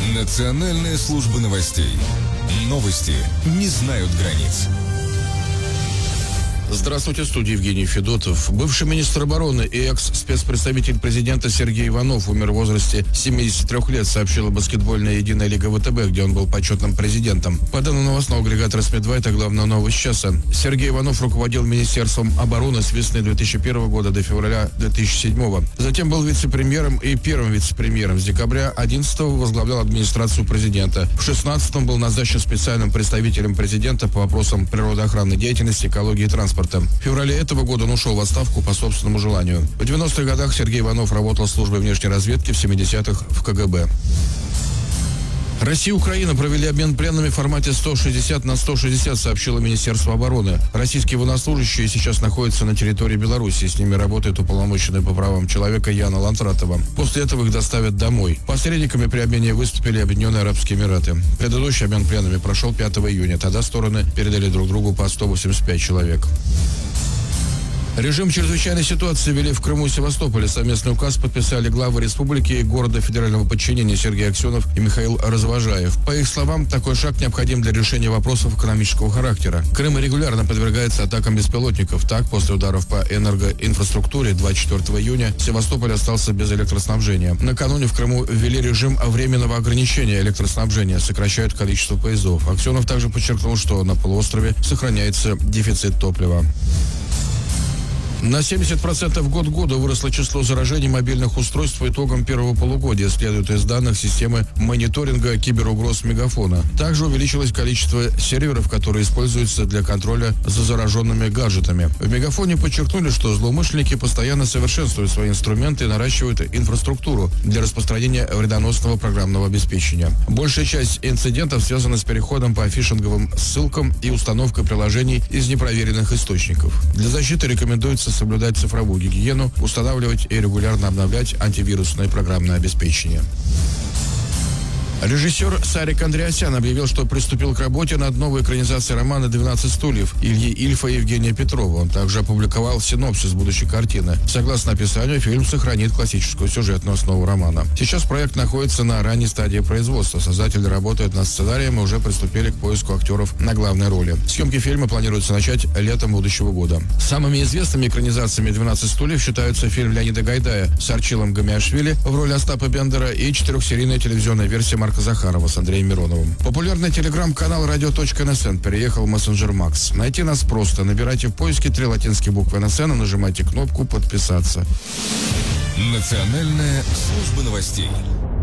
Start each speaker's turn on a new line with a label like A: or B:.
A: Национальная служба новостей. Новости не знают границ.
B: Здравствуйте, в студии Евгений Федотов. Бывший министр обороны и экс-спецпредставитель президента Сергей Иванов умер в возрасте 73 лет, сообщила баскетбольная единая лига ВТБ, где он был почетным президентом. По данным новостного агрегатора СМИ-2, это главная новость часа. Сергей Иванов руководил Министерством обороны с весны 2001 года до февраля 2007. Затем был вице-премьером и первым вице-премьером. С декабря 2011 возглавлял администрацию президента. В 2016 был назначен специальным представителем президента по вопросам природоохранной деятельности, экологии и транспорта. В феврале этого года он ушел в отставку по собственному желанию. В 90-х годах Сергей Иванов работал в службе внешней разведки, в 70-х в КГБ. Россия и Украина провели обмен пленными в формате 160 на 160, сообщило Министерство обороны. Российские военнослужащие сейчас находятся на территории Беларуси. С ними работает уполномоченный по правам человека Яна Лантратова. После этого их доставят домой. Посредниками при обмене выступили Объединенные Арабские Эмираты. Предыдущий обмен пленными прошел 5 июня. Тогда стороны передали друг другу по 185 человек. Режим чрезвычайной ситуации ввели в Крыму и Севастополе. Совместный указ подписали главы республики и города федерального подчинения Сергей Аксенов и Михаил Развожаев. По их словам, такой шаг необходим для решения вопросов экономического характера. Крым регулярно подвергается атакам беспилотников. Так, после ударов по энергоинфраструктуре 24 июня Севастополь остался без электроснабжения. Накануне в Крыму ввели режим временного ограничения электроснабжения, сокращают количество поездов. Аксенов также подчеркнул, что на полуострове сохраняется дефицит топлива. На 70% год к году выросло число заражений мобильных устройств по итогам первого полугодия, следует из данных системы мониторинга киберугроз Мегафона. Также увеличилось количество серверов, которые используются для контроля за зараженными гаджетами. В Мегафоне подчеркнули, что злоумышленники постоянно совершенствуют свои инструменты и наращивают инфраструктуру для распространения вредоносного программного обеспечения. Большая часть инцидентов связана с переходом по фишинговым ссылкам и установкой приложений из непроверенных источников. Для защиты рекомендуется соблюдать цифровую гигиену, устанавливать и регулярно обновлять антивирусное программное обеспечение. Режиссер Сарик Андреасян объявил, что приступил к работе над новой экранизацией романа «12 стульев» Ильи Ильфа и Евгения Петрова. Он также опубликовал синопсис будущей картины. Согласно описанию, фильм сохранит классическую сюжетную основу романа. Сейчас проект находится на ранней стадии производства. Создатели работают над сценарием и уже приступили к поиску актеров на главной роли. Съемки фильма планируется начать летом будущего года. Самыми известными экранизациями «12 стульев» считаются фильм Леонида Гайдая с Арчилом Гамиашвили в роли Остапа Бендера и 4-серийная телевизионная версия Марка Захарова с Андреем Мироновым. Популярный телеграм-канал radio.nsn переехал в мессенджер Макс. Найти нас просто. Набирайте в поиске 3 латинские буквы НСН и нажимайте кнопку «Подписаться».
A: Национальная служба новостей.